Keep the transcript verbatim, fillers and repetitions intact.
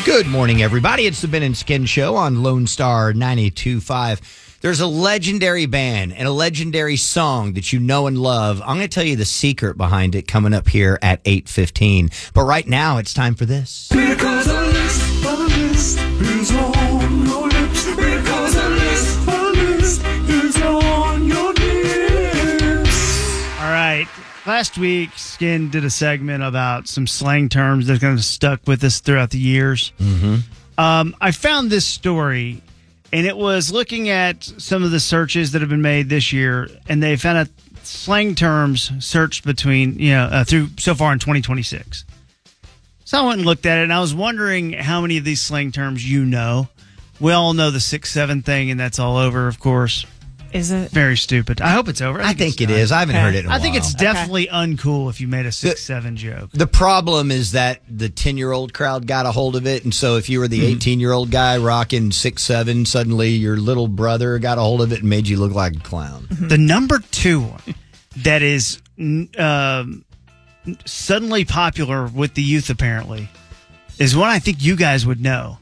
Good morning, everybody. It's the Ben and Skin Show on Lone Star ninety-two point five. There's a legendary band and a legendary song that you know and love. I'm going to tell you the secret behind it coming up here at eight fifteen. But right now, it's time for this. Because a list, a list is on your lips. Because a list, a list is on your lips. All right. Last week, Skin did a segment about some slang terms that kind of stuck with us throughout the years. Mm-hmm. Um, I found this story, and it was looking at some of the searches that have been made this year, and they found out slang terms searched between, you know, uh, through so far in twenty twenty-six. So I went and looked at it, and I was wondering how many of these slang terms you know. We all know the six seven thing, and that's all over, of course. Is it? Very stupid. I hope it's over. I think it's it done. is. I haven't Okay. heard it in a I think while. it's definitely uncool if you made a six The- seven joke. The problem is that the ten-year-old crowd got a hold of it, and so if you were the Mm-hmm. eighteen-year-old guy rocking six seven, suddenly your little brother got a hold of it and made you look like a clown. The number two one that is um, suddenly popular with the youth, apparently, is one I think you guys would know.